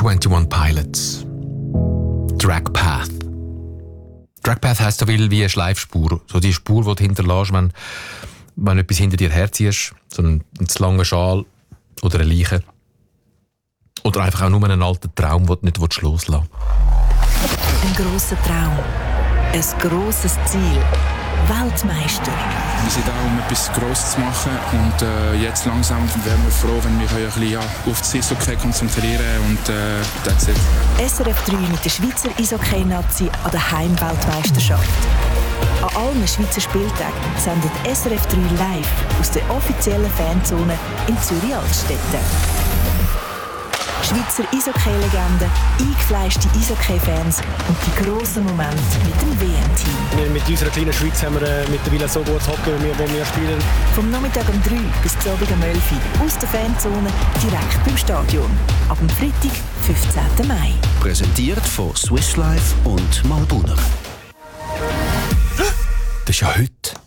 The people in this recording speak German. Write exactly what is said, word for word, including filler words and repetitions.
einundzwanzig Pilots. Drag Path. Drag Path heisst so viel wie eine Schleifspur. So die Spur, die du hinterlässt, wenn, wenn du etwas hinter dir herziehst. So einen, einen zu langen Schal oder eine Leiche. Oder einfach auch nur einen alten Traum, den du nicht loslassen willst. Ein grosser Traum. Ein grosses Ziel. Weltmeister. Wir sind da, um etwas Grosses zu machen. Und äh, jetzt langsam wären wir froh, wenn wir ein bisschen ja, auf das Eishockey konzentrieren können. Und äh, that's it. S R F drei mit der Schweizer Eishockey-Nazi an der Heimweltmeisterschaft. An allen Schweizer Spieltagen sendet S R F drei live aus der offiziellen Fanzone in Zürich-Altstetten. Schweizer Eishockey-Legenden, eingefleischte Eishockey-Fans und die grossen Momente mit dem W M-Team. Wir mit unserer kleinen Schweiz haben wir äh, mittlerweile so gutes Hockey, wie wir, wo wir spielen. Vom Nachmittag um drei bis zum Abend um elf Uhr aus der Fanzone direkt beim Stadion. Ab dem Freitag, fünfzehnten Mai. Präsentiert von Swiss Life und Malbunner. Das ist ja heute.